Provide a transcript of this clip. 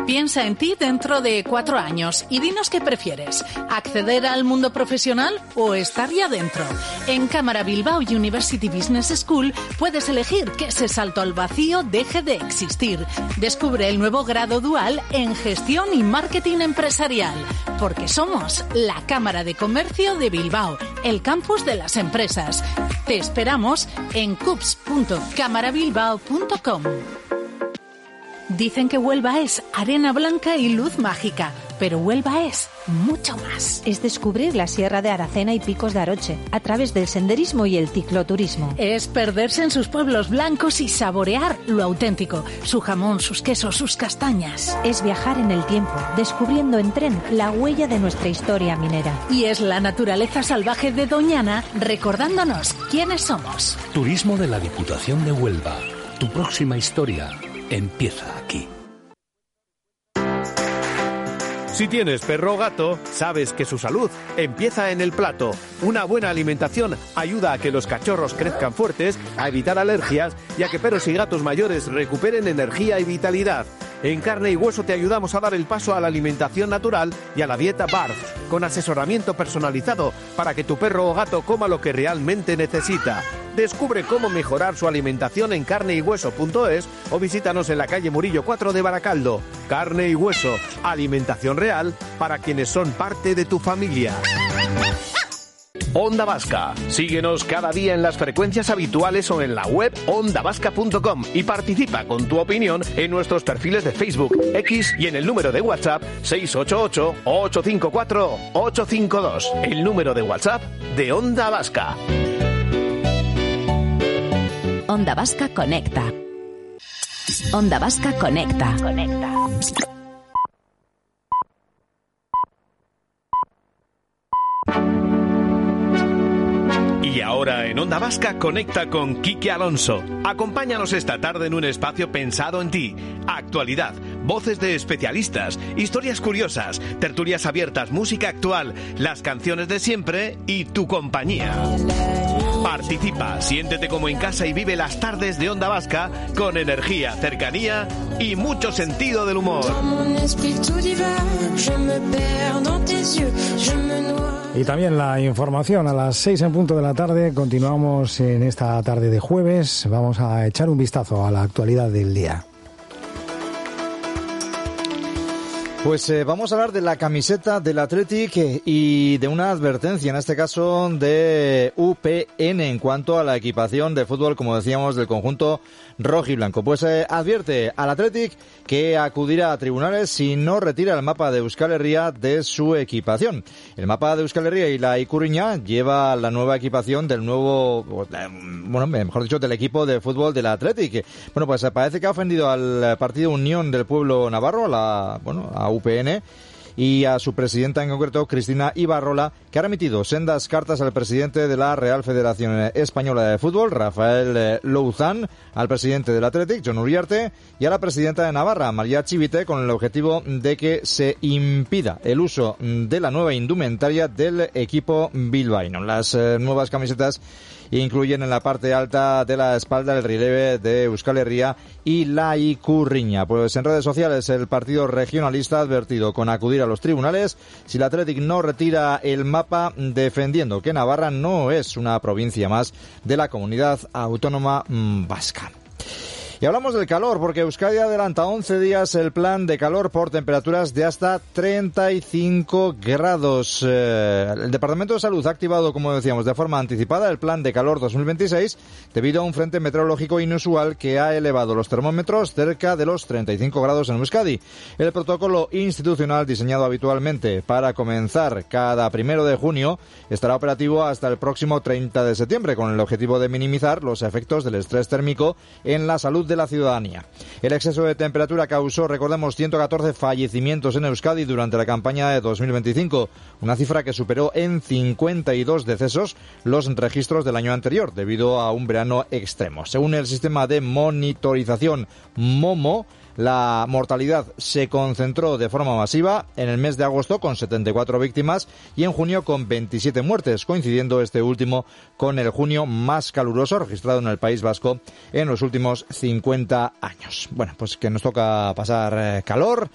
Piensa en ti dentro de 4 años y dinos qué prefieres, acceder al mundo profesional o estar ya dentro. En Cámara Bilbao University Business School puedes elegir que ese salto al vacío deje de existir. Descubre el nuevo grado dual en Gestión y Marketing Empresarial, porque somos la Cámara de Comercio de Bilbao, el campus de las empresas. Te esperamos en cups.camarabilbao.com. Dicen que Huelva es arena blanca y luz mágica, pero Huelva es mucho más. Es descubrir la Sierra de Aracena y Picos de Aroche a través del senderismo y el cicloturismo. Es perderse en sus pueblos blancos y saborear lo auténtico, su jamón, sus quesos, sus castañas. Es viajar en el tiempo, descubriendo en tren la huella de nuestra historia minera. Y es la naturaleza salvaje de Doñana recordándonos quiénes somos. Turismo de la Diputación de Huelva. Tu próxima historia empieza aquí. Si tienes perro o gato, sabes que su salud empieza en el plato. Una buena alimentación ayuda a que los cachorros crezcan fuertes, a evitar alergias y a que perros y gatos mayores recuperen energía y vitalidad. En Carne y Hueso te ayudamos a dar el paso a la alimentación natural y a la dieta BARF, con asesoramiento personalizado para que tu perro o gato coma lo que realmente necesita. Descubre cómo mejorar su alimentación en carneyhueso.es o visítanos en la calle Murillo 4 de Baracaldo. Carne y Hueso, alimentación real para quienes son parte de tu familia. Onda Vasca. Síguenos cada día en las frecuencias habituales o en la web ondavasca.com y participa con tu opinión en nuestros perfiles de Facebook, X y en el número de WhatsApp 688-854-852. El número de WhatsApp de Onda Vasca. Onda Vasca conecta. Onda Vasca conecta. Y ahora en Onda Vasca conecta con Quique Alonso. Acompáñanos esta tarde en un espacio pensado en ti. Actualidad, voces de especialistas, historias curiosas, tertulias abiertas, música actual, las canciones de siempre y tu compañía. Participa, siéntete como en casa y vive las tardes de Onda Vasca con energía, cercanía y mucho sentido del humor. Y también la información a las 6 en punto de la tarde. Continuamos en esta tarde de jueves. Vamos a echar un vistazo a la actualidad del día. Pues vamos a hablar de la camiseta del Athletic y de una advertencia, en este caso de UPN, en cuanto a la equipación de fútbol, como decíamos, del conjunto rojiblanco. Pues advierte al Athletic que acudirá a tribunales si no retira el mapa de Euskal Herria de su equipación. El mapa de Euskal Herria y la Ikurriña lleva la nueva equipación del nuevo, bueno, mejor dicho, del equipo de fútbol del Athletic. Bueno, pues parece que ha ofendido al Partido Unión del Pueblo Navarro, a UPN, y a su presidenta en concreto, Cristina Ibarrola, que ha remitido sendas cartas al presidente de la Real Federación Española de Fútbol, Rafael Louzán, al presidente del Athletic, Jon Uriarte, y a la presidenta de Navarra, María Chivite, con el objetivo de que se impida el uso de la nueva indumentaria del equipo bilbaíno. Las nuevas camisetas incluyen en la parte alta de la espalda el relieve de Euskal Herria y la Ikurriña. Pues en redes sociales el partido regionalista ha advertido con acudir a los tribunales si el Athletic no retira el mapa, defendiendo que Navarra no es una provincia más de la comunidad autónoma vasca. Y hablamos del calor, porque Euskadi adelanta 11 días el plan de calor por temperaturas de hasta 35 grados. El Departamento de Salud ha activado, como decíamos, de forma anticipada el plan de calor 2026 debido a un frente meteorológico inusual que ha elevado los termómetros cerca de los 35 grados en Euskadi. El protocolo institucional, diseñado habitualmente para comenzar cada 1 de junio, estará operativo hasta el próximo 30 de septiembre, con el objetivo de minimizar los efectos del estrés térmico en la salud de la ciudadanía. El exceso de temperatura causó, recordemos, 114 fallecimientos en Euskadi durante la campaña de 2025, una cifra que superó en 52 decesos los registros del año anterior, debido a un verano extremo. Según el sistema de monitorización MOMO, la mortalidad se concentró de forma masiva en el mes de agosto con 74 víctimas y en junio con 27 muertes, coincidiendo este último con el junio más caluroso registrado en el País Vasco en los últimos 50 años. Bueno, pues que nos toca pasar calor